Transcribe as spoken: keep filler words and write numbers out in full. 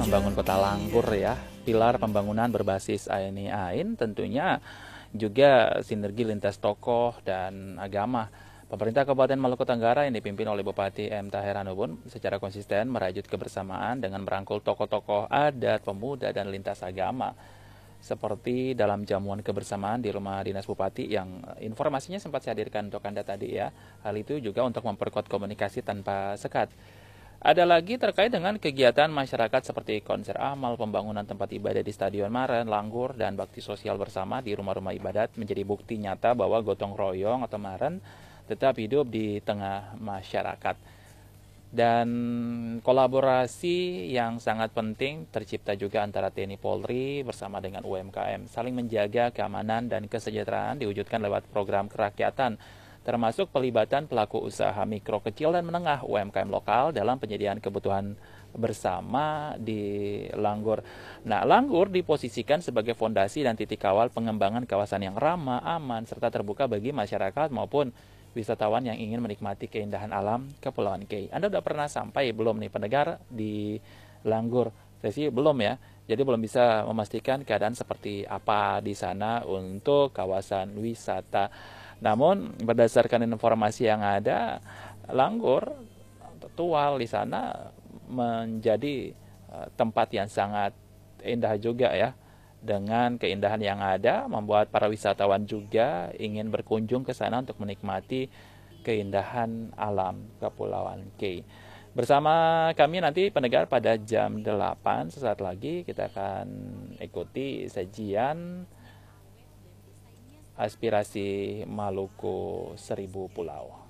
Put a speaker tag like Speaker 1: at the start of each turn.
Speaker 1: membangun kota Langgur ya, pilar pembangunan berbasis Aini Ain tentunya juga sinergi lintas tokoh dan agama. Pemerintah Kabupaten Maluku Tenggara yang dipimpin oleh Bupati M. Taher Hanubun secara konsisten merajut kebersamaan dengan merangkul tokoh-tokoh adat, pemuda, dan lintas agama. Seperti dalam jamuan kebersamaan di rumah dinas Bupati yang informasinya sempat saya hadirkan untuk Anda tadi ya. Hal itu juga untuk memperkuat komunikasi tanpa sekat. Ada lagi terkait dengan kegiatan masyarakat seperti konser amal, pembangunan tempat ibadah di Stadion Maren, Langgur, dan bakti sosial bersama di rumah-rumah ibadat menjadi bukti nyata bahwa gotong royong atau Maren tetap hidup di tengah masyarakat. Dan kolaborasi yang sangat penting tercipta juga antara T N I Polri bersama dengan U M K M. Saling menjaga keamanan dan kesejahteraan diwujudkan lewat program kerakyatan, termasuk pelibatan pelaku usaha mikro, kecil, dan menengah U M K M lokal dalam penyediaan kebutuhan bersama di Langgur. Nah, Langgur diposisikan sebagai fondasi dan titik awal pengembangan kawasan yang ramah, aman, serta terbuka bagi masyarakat maupun wisatawan yang ingin menikmati keindahan alam Kepulauan K. Anda udah pernah sampai belum nih pendengar di Langgur? Saya sih belum ya. Jadi belum bisa memastikan keadaan seperti apa di sana untuk kawasan wisata. Namun berdasarkan informasi yang ada, Langgur Tual di sana menjadi tempat yang sangat indah juga ya. Dengan keindahan yang ada, membuat para wisatawan juga ingin berkunjung ke sana untuk menikmati keindahan alam Kepulauan K. Bersama kami nanti pendengar pada jam delapan, sesaat lagi kita akan ikuti sajian aspirasi Maluku Seribu Pulau.